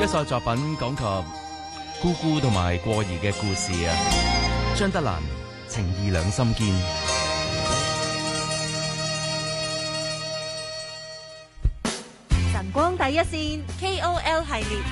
一首作品講及姑姑同埋過兒嘅故事啊，張德蘭情義兩心堅。 晨光第一線 KOL 系列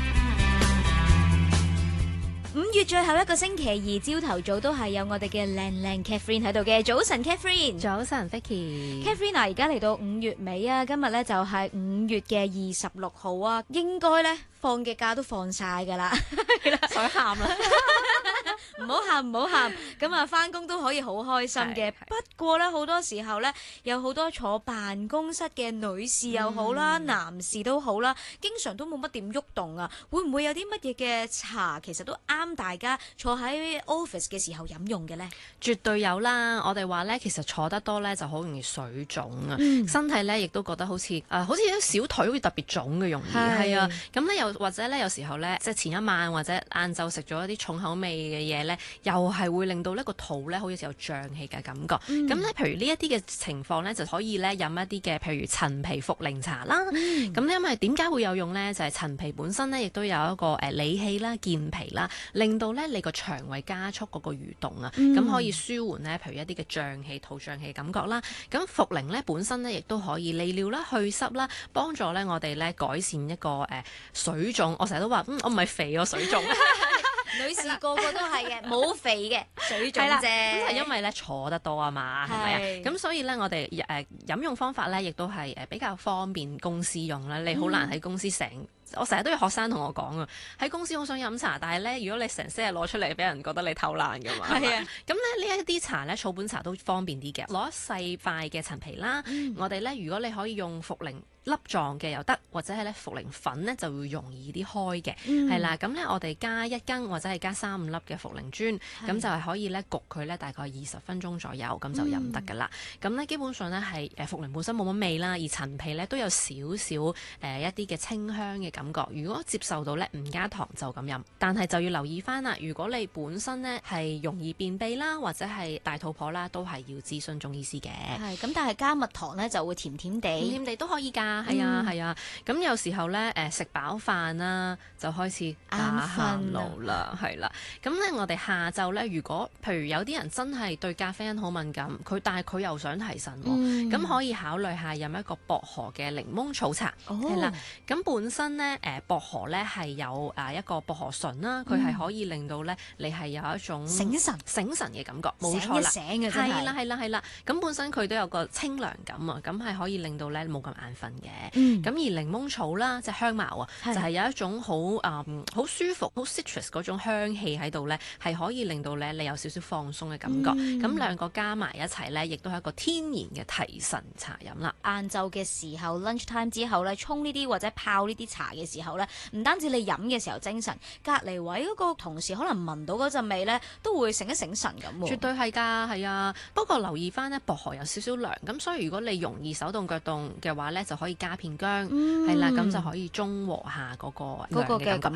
，5月最後一個星期二朝頭早都係有我哋嘅靚 Catherine 喺度嘅。早晨 Catherine。 早晨 Vicky。 Catherine 啊，而家嚟到5月尾啊，今日咧就係5月嘅26號啊，應該咧放嘅假都放晒㗎啦， 想喊啦！ 唔好喊，唔好喊，咁啊返工都可以好開心嘅。不過咧好多時候咧，有好多坐辦公室嘅女士又好啦，男士都好啦，經常都冇乜點喐動啊。會唔會有啲乜嘢嘅茶其實都啱大家坐喺 office 嘅時候飲用嘅咧？ 絕對有啦！我哋話咧，其實坐得多咧就好容易水腫啊，身體咧亦都覺得好似啲小腿好似特別腫嘅容易係啊。咁咧又或者咧有時候咧，即係前一晚或者晏晝食咗一啲重口味嘅嘢咧，又係會令到呢個肚咧好似有脹氣嘅感覺。咁咧，譬如呢一啲嘅情況咧，就可以咧飲一啲嘅，譬如陳皮茯苓茶啦。咁因為點解會有用咧？就係陳皮本身咧，亦都有一個理氣啦、健脾啦，令到咧你個腸胃加速嗰個蠕動啊，咁可以舒緩咧，譬如一啲嘅脹氣、肚脹氣感覺啦。咁茯苓咧本身咧，亦都可以利尿啦、去濕啦，幫助咧我哋咧改善一個水腫。我成日都話，我唔係肥我水腫。 女士個個都係嘅，冇肥嘅水腫啫。 咁係因為咧坐得多啊嘛，係咪啊？咁所以咧，我哋飲用方法咧，亦都係比較方便公司用啦。你好難喺公司我成日都有學生同我講啊，喺公司好想飲茶，但係咧，如果你成些日攞出嚟，俾人覺得你偷懶㗎嘛。係啊。咁咧呢一啲茶咧，草本茶都方便啲嘅。攞細塊嘅陳皮啦，我哋咧如果你可以用茯苓粒狀嘅又得，或者係咧茯苓粉咧就會容易啲開嘅，係啦。咁咧我哋加1羹或者係加3-5粒嘅茯苓磚，咁就係可以咧焗佢咧大概20分鐘左右，咁就飲得㗎啦。咁咧基本上咧係茯苓本身冇乜味啦，而陳皮咧都有少少一啲嘅清香嘅感覺。如果接受到咧唔加糖就咁飲，但係就要留意翻啦。如果你本身咧係容易便秘啦，或者係大肚婆啦，都係要諮詢中醫師嘅。 係咁，但係加蜜糖咧就會甜甜地， 甜甜地都可以㗎。係啊係啊，咁有時候咧食飽飯啦，就開始打下路啦，係啦。咁咧我哋下晝咧，如果譬如有啲人真係對咖啡因好敏感，但係佢又想提神喎，咁可以考慮下飲一個薄荷嘅檸檬草茶，係啦。咁本身咧薄荷咧係有一個薄荷醇啦，佢係可以令到咧你係有一種醒神嘅感覺，冇錯啦， 醒嘅真係係啦。咁本身佢都有個清涼感啊，咁係可以令到咧冇咁眼瞓嘅。咁而檸檬草啦，即係香茅啊，就係有一種好舒服、好 citrus 嗰種香氣喺度咧，係可以令到咧你有少少放鬆嘅感覺。咁兩個加埋一齊咧，亦都係一個天然嘅提神茶飲啦。 晏晝嘅時候 lunch time 之後咧，沖呢啲或者泡呢啲茶嘅時候咧，唔單止你飲嘅時候精神，隔離位嗰個同事可能聞到嗰陣味咧，都會醒一醒神咁喎。 絕對係㗎，係啊。不過留意翻咧，薄荷有少少涼，咁所以如果你容易手凍腳凍嘅話咧，就可以加片薑，係啦，咁就可以中和下嗰個涼嘅感覺。